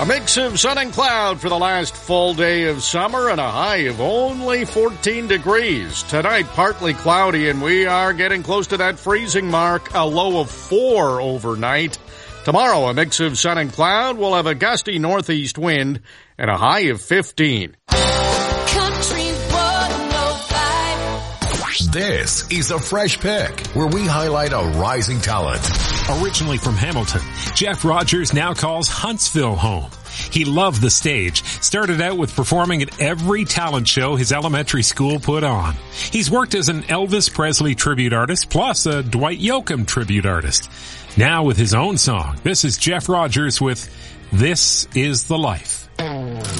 A mix of sun and cloud for the last full day of summer and a high of only 14 degrees. Tonight, partly cloudy, and we are getting close to that freezing mark, a low of 4 overnight. Tomorrow, a mix of sun and cloud. We'll have a gusty northeast wind and a high of 15. This is a Fresh Pick, where we highlight a rising talent. Originally from Hamilton, Jeff Rogers now calls Huntsville home. He loved the stage, started out with performing at every talent show his elementary school put on. He's worked as an Elvis Presley tribute artist, plus a Dwight Yoakam tribute artist. Now with his own song, this is Jeff Rogers with This Is the Life.